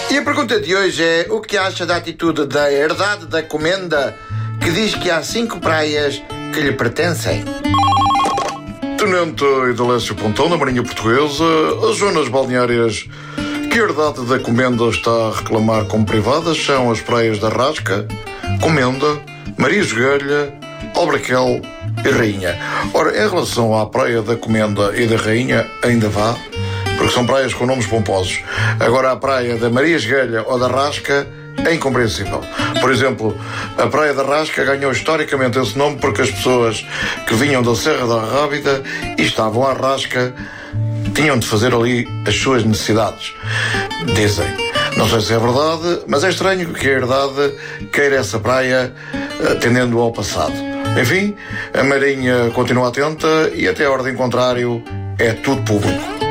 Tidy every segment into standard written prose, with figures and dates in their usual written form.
E a pergunta de hoje é: o que acha da atitude da Herdade da Comenda, que diz que há 5 praias que lhe pertencem? Tenente Idalécio Pontão, da Marinha Portuguesa, as zonas balneárias que a Herdade da Comenda está a reclamar como privadas são as praias da Rasca, Comenda, Maria Joguelha, Albraquel e Rainha. Ora, em relação à praia da Comenda e da Rainha, ainda vá, porque são praias com nomes pomposos. Agora, a praia da Maria Joguelha ou da Rasca é incompreensível. Por exemplo, a Praia da Rasca ganhou historicamente esse nome porque as pessoas que vinham da Serra da Rábida e estavam à Rasca tinham de fazer ali as suas necessidades. Dizem. Não sei se é verdade, mas é estranho que a Herdade queira essa praia atendendo ao passado. Enfim, a Marinha continua atenta e até a ordem contrário é tudo público.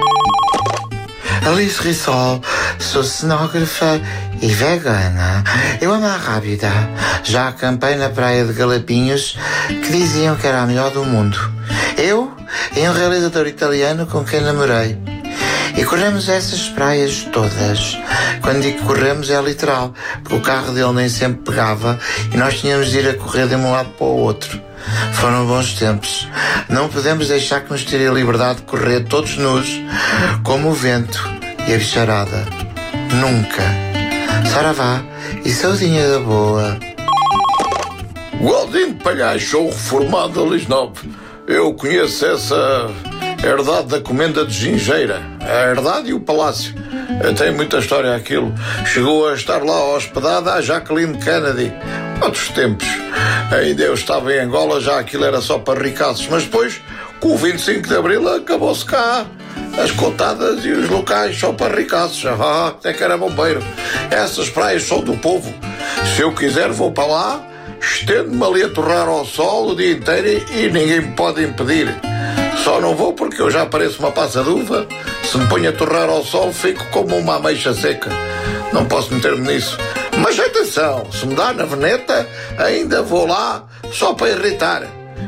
Alice Rissol, sou cenógrafa e vegana. Eu amo a Rábida. Já acampei na praia de Galapinhos, que diziam que era a melhor do mundo. Eu e um realizador italiano com quem namorei. E corremos essas praias todas. Quando digo corremos é literal, porque o carro dele nem sempre pegava e nós tínhamos de ir a correr de um lado para o outro. Foram bons tempos. Não podemos deixar que nos tire a liberdade de correr todos nus, como o vento e a bicharada. Nunca. Saravá e saudinha da boa. Godinho de Palhaço, ou reformado da Lisnove. Eu conheço essa Herdade da Comenda de Gingeira. A Herdade e o Palácio. Tem muita história aquilo. Chegou a estar lá hospedada a Jacqueline Kennedy. Outros tempos. Ainda eu estava em Angola, já aquilo era só para ricaços. Mas depois, com o 25 de Abril, acabou-se cá. As cotadas e os locais só para ricaços. Até que era bombeiro. Essas praias são do povo. Se eu quiser vou para lá, estendo-me ali a torrar ao sol o dia inteiro e ninguém me pode impedir. Só não vou porque eu já pareço uma passa de uva. Se me ponho a torrar ao sol, fico como uma ameixa seca. Não posso meter-me nisso. Mas atenção, se me dá na veneta, ainda vou lá só para irritar.